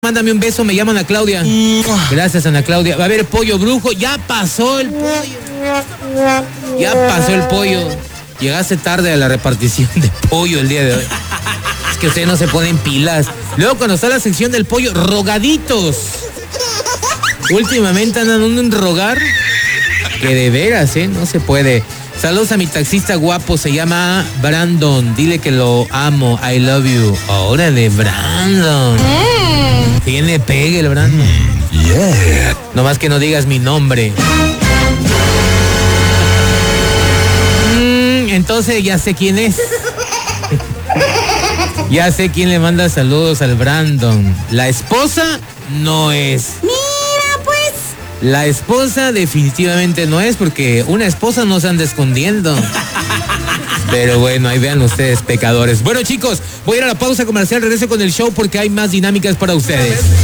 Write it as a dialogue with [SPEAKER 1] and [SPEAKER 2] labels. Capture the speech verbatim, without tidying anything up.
[SPEAKER 1] Mándame un beso, me llaman a Claudia. Gracias, Ana Claudia. Va a haber pollo brujo. Ya pasó el pollo. Ya pasó el pollo. Llegaste tarde a la repartición de pollo el día de hoy. Es que ustedes no se ponen pilas. Luego cuando está la sección del pollo, rogaditos. Últimamente andan un rogar que de veras, ¿eh? No se puede. Saludos a mi taxista guapo, se llama Brandon. Dile que lo amo, I love you. Órale, Brandon. Mm. Tiene pegue el Brandon. Mm, yeah. Nomás que no digas mi nombre. Mm, entonces ya sé quién es. Ya sé quién le manda saludos al Brandon. La esposa no es. La esposa definitivamente no es, porque una esposa no se anda escondiendo. Pero bueno, ahí vean ustedes, pecadores. Bueno, chicos, voy a ir a la pausa comercial, regreso con el show porque hay más dinámicas para ustedes.